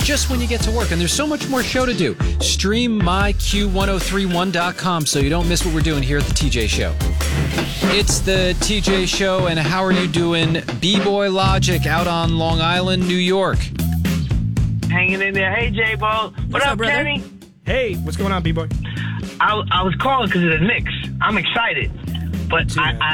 just when you get to work. And there's so much more show to do. Stream myq1031.com so you don't miss what we're doing here at the TJ Show. It's the TJ Show, and how are you doing? B-Boy Logic out on Long Island, New York. Hanging in there. Hey, J-Bo. What up, brother? Kenny? Hey, what's going on, B-Boy? I was calling because of the Knicks. I'm excited. But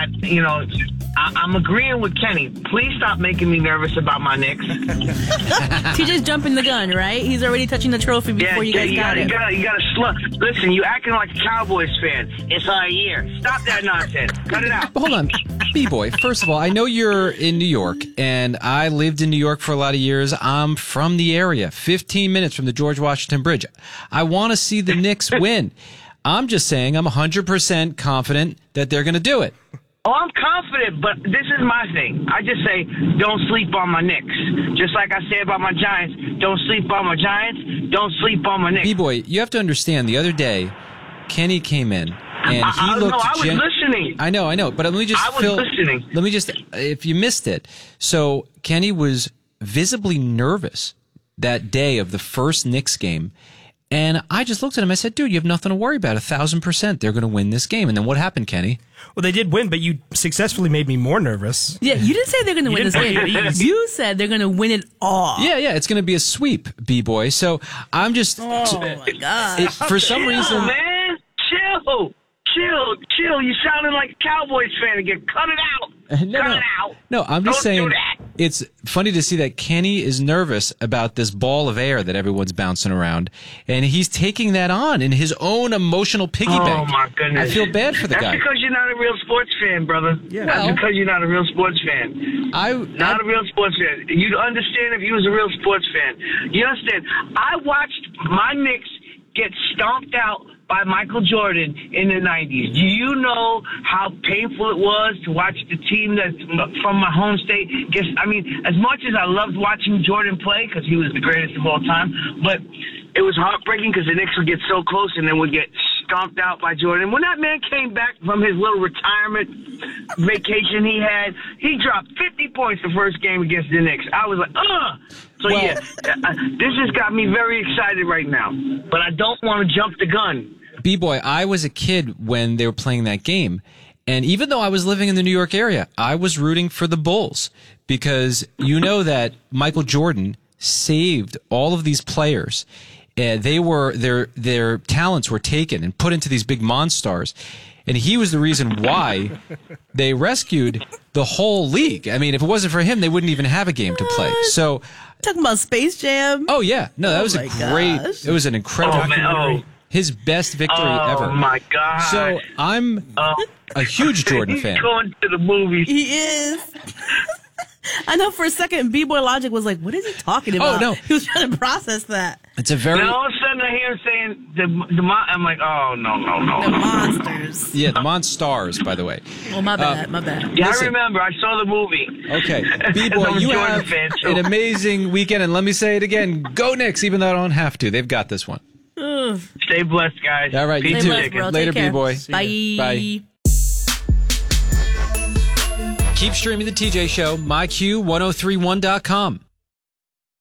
I'm agreeing with Kenny. Please stop making me nervous about my Knicks. TJ's jumping the gun, right? He's already touching the trophy before you guys got it. You gotta slow. Listen, you acting like a Cowboys fan. It's our year. Stop that nonsense. Cut it out. But hold on. B-Boy, first of all, I know you're in New York, and I lived in New York for a lot of years. I'm from the area, 15 minutes from the George Washington Bridge. I want to see the Knicks win. I'm just saying I'm 100% confident that they're going to do it. Oh, I'm confident, but this is my thing. I just say, don't sleep on my Knicks. Just like I say about my Giants, don't sleep on my Giants, don't sleep on my Knicks. B-Boy, you have to understand, the other day, Kenny came in, and he I looked... was listening. I know, but let me just... listening. Let me just... If you missed it, so Kenny was visibly nervous that day of the first Knicks game, and I just looked at him. I said, dude, you have nothing to worry about. 1,000%. They're going to win this game. And then what happened, Kenny? Well, they did win, but you successfully made me more nervous. Yeah, you didn't say they're going to win this game. You said they're going to win it all. Yeah, it's going to be a sweep, B-Boy. So I'm just... Oh, my God. For some reason... man. Chill. You sounding like a Cowboys fan again. Cut it out. Cut it out. No, I'm just Don't saying do that. it's funny to see that Kenny is nervous about this ball of air that everyone's bouncing around, and he's taking that on in his own emotional piggy bank. Oh, my goodness. I feel bad for the guy. That's because you're not a real sports fan, brother. Yeah. That's Well, because you're not a real sports fan. Not a real sports fan. You'd understand if you was a real sports fan. You understand? I watched my Knicks get stomped out by Michael Jordan in the 90s. Do you know how painful it was to watch the team that's from my home state? As much as I loved watching Jordan play, because he was the greatest of all time, but it was heartbreaking because the Knicks would get so close and then would get stomped out by Jordan. When that man came back from his little retirement vacation he had, he dropped 50 points the first game against the Knicks. I was like, ugh! So, this has got me very excited right now. But I don't want to jump the gun. B-Boy, I was a kid when they were playing that game. And even though I was living in the New York area, I was rooting for the Bulls because you know that Michael Jordan saved all of these players. Their talents were taken and put into these big monsters. And he was the reason why they rescued the whole league. I mean, if it wasn't for him, they wouldn't even have a game to play. So, Talking about Space Jam. oh yeah, no, that was my gosh. it was an incredible documentary. His best victory ever. Oh, my God. So I'm a huge Jordan fan. He's going to the movies. He is. I know for a second, B-Boy Logic was like, what is he talking about? Oh, no. He was trying to process that. It's a very... And all of a sudden I hear him saying, I'm like, oh, no. The monsters. Yeah, the Monstars, by the way. Oh, my bad. Yeah, Listen. I remember. I saw the movie. Okay, I'm B-Boy, a you Jordan have fan, too. an amazing weekend, and let me say it again. Go Knicks, even though I don't have to. They've got this one. Stay blessed, guys. All right, you Peace too. and blessed, chicken. bro. Later, Take care. B-Boy. Bye. Bye. Keep streaming the TJ Show, myq1031.com.